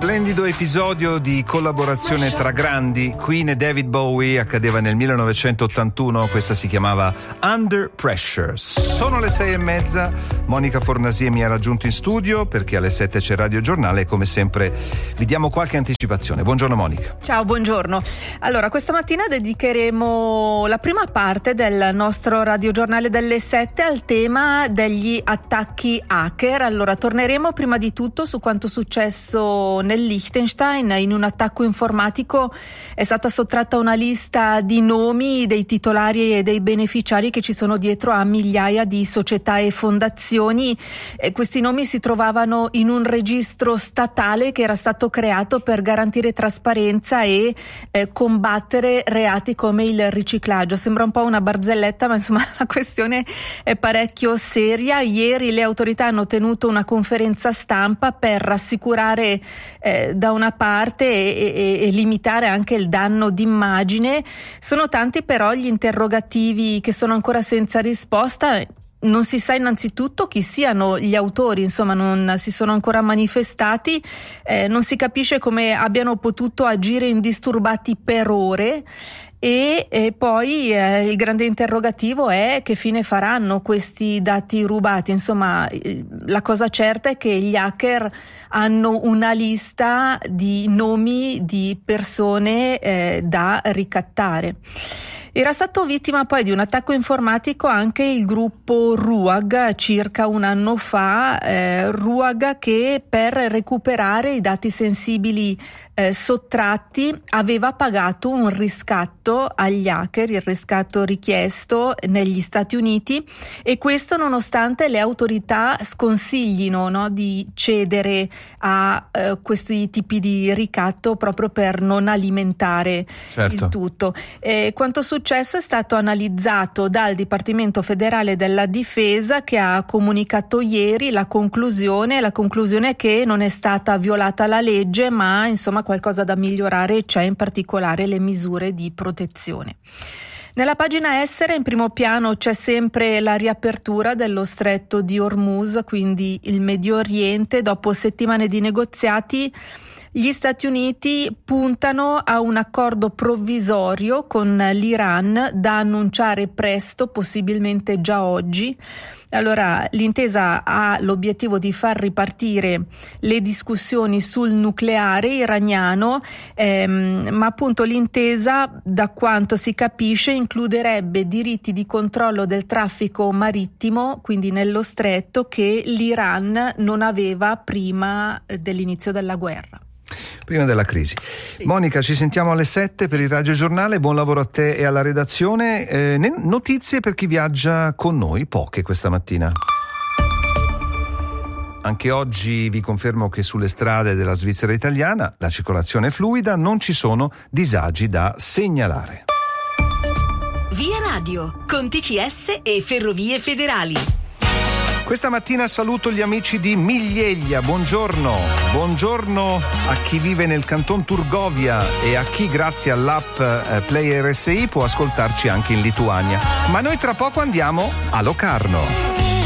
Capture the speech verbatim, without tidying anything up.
Splendido episodio di collaborazione tra grandi. Queen e David Bowie accadeva nel millenovecentottantuno, questa si chiamava Under Pressure. Sono le sei e mezza, Monica Fornasie mi ha raggiunto in studio perché alle sette c'è Radio Giornale e come sempre vi diamo qualche anticipazione. Buongiorno Monica. Ciao, buongiorno. Allora, questa mattina dedicheremo la prima parte del nostro Radio Giornale delle sette al tema degli attacchi hacker. Allora, torneremo prima di tutto su quanto successo nel Liechtenstein. In un attacco informatico è stata sottratta una lista di nomi dei titolari e dei beneficiari che ci sono dietro a migliaia di società e fondazioni. E questi nomi si trovavano in un registro statale che era stato creato per garantire trasparenza e eh, combattere reati come il riciclaggio. Sembra un po' una barzelletta, ma insomma la questione è parecchio seria. Ieri le autorità hanno tenuto una conferenza stampa per rassicurare Eh, da una parte e, e, e limitare anche il danno d'immagine. Sono tanti però gli interrogativi che sono ancora senza risposta. Non si sa innanzitutto chi siano gli autori, insomma non si sono ancora manifestati, eh, non si capisce come abbiano potuto agire indisturbati per ore. E, e poi eh, il grande interrogativo è che fine faranno questi dati rubati. Insomma, la cosa certa è che gli hacker hanno una lista di nomi di persone eh, da ricattare. Era stato vittima poi di un attacco informatico anche il gruppo RUAG circa un anno fa, eh, RUAG che per recuperare i dati sensibili eh, sottratti aveva pagato un riscatto agli hacker, il riscatto richiesto negli Stati Uniti, e questo nonostante le autorità sconsiglino, no, di cedere a eh, questi tipi di ricatto proprio per non alimentare certo. il tutto. Eh, quanto successo è stato analizzato dal Dipartimento Federale della Difesa, che ha comunicato ieri la conclusione. La conclusione è che non è stata violata la legge, ma insomma qualcosa da migliorare c'è, in particolare le misure di protezione. Nella pagina estera in primo piano c'è sempre la riapertura dello stretto di Hormuz, quindi il Medio Oriente. Dopo settimane di negoziati, gli Stati Uniti puntano a un accordo provvisorio con l'Iran da annunciare presto, possibilmente già oggi. Allora, l'intesa ha l'obiettivo di far ripartire le discussioni sul nucleare iraniano, ehm, ma appunto l'intesa, da quanto si capisce, includerebbe diritti di controllo del traffico marittimo, quindi nello stretto, che l'Iran non aveva prima dell'inizio della guerra. Prima della crisi. Sì. Monica, ci sentiamo alle sette per il Radio Giornale. Buon lavoro a te e alla redazione. Eh, notizie per chi viaggia con noi, poche questa mattina. Anche oggi vi confermo che sulle strade della Svizzera italiana la circolazione è fluida, non ci sono disagi da segnalare. Via Radio, con T C S e Ferrovie Federali. Questa mattina saluto gli amici di Miglieglia, buongiorno, buongiorno a chi vive nel canton Turgovia e a chi grazie all'app eh, Play R S I può ascoltarci anche in Lituania. Ma noi tra poco andiamo a Locarno.